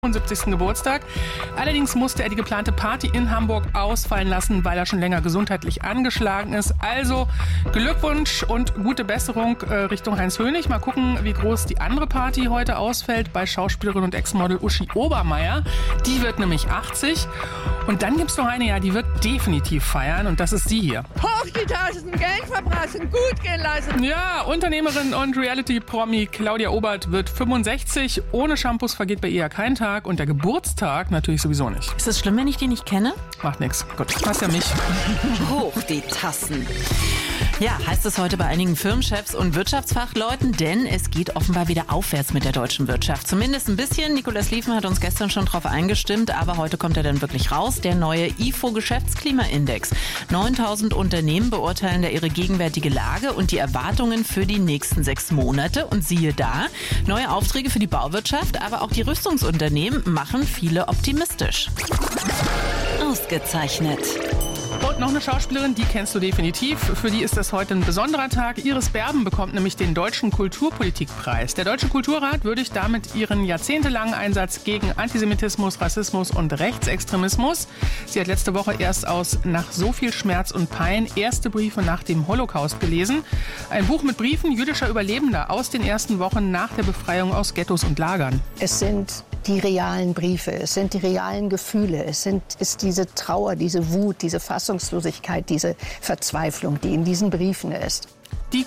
75. Geburtstag. Allerdings musste er die geplante Party in Hamburg ausfallen lassen, weil er schon länger gesundheitlich angeschlagen ist. Also Glückwunsch und gute Besserung Richtung Heinz Hönig. Mal gucken, wie groß die andere Party heute ausfällt bei Schauspielerin und Ex-Model Uschi Obermeier. Die wird nämlich 80. Und dann gibt's noch eine, die wird definitiv feiern und das ist sie hier. Hoch die Taschen, Geld verbrechen, gut gehen lassen. Ja, Unternehmerin und Reality-Promi Claudia Obert wird 65. Ohne Shampoos vergeht bei ihr kein Tag und der Geburtstag natürlich sowieso nicht. Ist es schlimm, wenn ich die nicht kenne? Macht nix. Gut, passt ja mich. Hoch die Tassen. Ja, heißt es heute bei einigen Firmenchefs und Wirtschaftsfachleuten, denn es geht offenbar wieder aufwärts mit der deutschen Wirtschaft. Zumindest ein bisschen. Nikolaus Liefen hat uns gestern schon drauf eingestimmt, aber heute kommt er dann wirklich raus. Der neue IFO-Geschäftsklimaindex. 9000 Unternehmen beurteilen da ihre gegenwärtige Lage und die Erwartungen für die nächsten 6 Monate. Und siehe da, neue Aufträge für die Bauwirtschaft, aber auch die Rüstungsunternehmen machen viele optimistisch. Ausgezeichnet. Und noch eine Schauspielerin, die kennst du definitiv. Für die ist das heute ein besonderer Tag. Iris Berben bekommt nämlich den Deutschen Kulturpolitikpreis. Der Deutsche Kulturrat würdigt damit ihren jahrzehntelangen Einsatz gegen Antisemitismus, Rassismus und Rechtsextremismus. Sie hat letzte Woche erst aus Nach so viel Schmerz und Pein erste Briefe nach dem Holocaust gelesen. Ein Buch mit Briefen jüdischer Überlebender aus den ersten Wochen nach der Befreiung aus Ghettos und Lagern. Es sind die realen Briefe, es sind die realen Gefühle, ist diese Trauer, diese Wut, diese Fassungslosigkeit, diese Verzweiflung, die in diesen Briefen ist. Den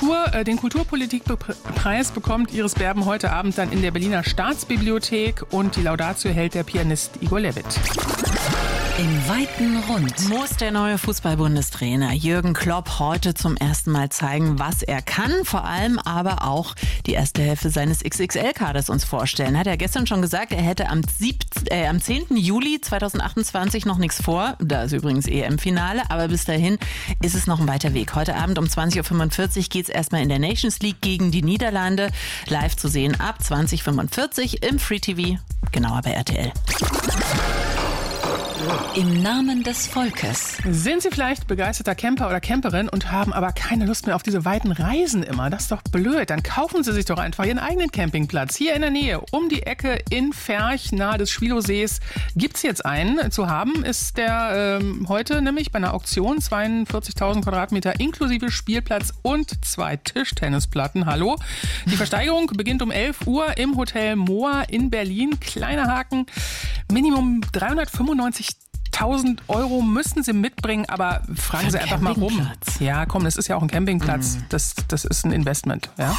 Kulturpolitikpreis bekommt Iris Berben heute Abend dann in der Berliner Staatsbibliothek und die Laudatio hält der Pianist Igor Levit. Im weiten Rund muss der neue Fußball-Bundestrainer Jürgen Klopp heute zum ersten Mal zeigen, was er kann. Vor allem aber auch die erste Hälfte seines XXL-Kaders uns vorstellen. Hat er gestern schon gesagt, er hätte am 10. Juli 2028 noch nichts vor. Da ist übrigens EM-Finale, aber bis dahin ist es noch ein weiter Weg. Heute Abend um 20.45 Uhr geht es erstmal in der Nations League gegen die Niederlande. Live zu sehen ab 20.45 Uhr im Free TV, genauer bei RTL. Im Namen des Volkes. Sind Sie vielleicht begeisterter Camper oder Camperin und haben aber keine Lust mehr auf diese weiten Reisen immer? Das ist doch blöd. Dann kaufen Sie sich doch einfach Ihren eigenen Campingplatz. Hier in der Nähe, um die Ecke in Ferch, nahe des Schwilowsees, gibt es jetzt einen. Zu haben ist der heute nämlich bei einer Auktion 42.000 Quadratmeter inklusive Spielplatz und 2 Tischtennisplatten. Hallo. Die Versteigerung beginnt um 11 Uhr im Hotel Moa in Berlin. Kleiner Haken. Minimum 395.000 € müssen Sie mitbringen, aber fragen Sie einfach mal rum. Ja, komm, das ist ja auch ein Campingplatz. Das ist ein Investment. Ja?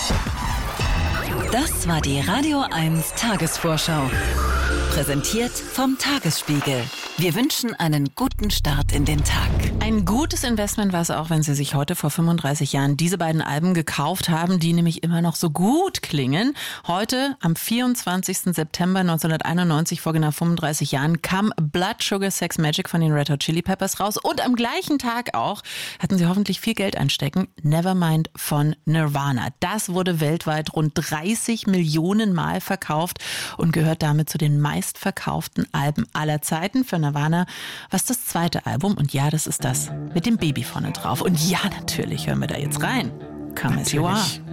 Das war die Radio 1 Tagesvorschau. Präsentiert vom Tagesspiegel. Wir wünschen einen guten Start in den Tag. Ein gutes Investment war es auch, wenn Sie sich heute vor 35 Jahren diese beiden Alben gekauft haben, die nämlich immer noch so gut klingen. Heute, am 24. September 1991, vor genau 35 Jahren, kam Blood Sugar Sex Magic von den Red Hot Chili Peppers raus. Und am gleichen Tag auch hatten Sie hoffentlich viel Geld einstecken. Nevermind von Nirvana. Das wurde weltweit rund 30 Millionen Mal verkauft und gehört damit zu den meistverkauften Alben aller Zeiten. Für Nirvana war es das zweite Album und ja, das ist das mit dem Baby vorne drauf. Und ja, natürlich hören wir da jetzt rein. Come as you are.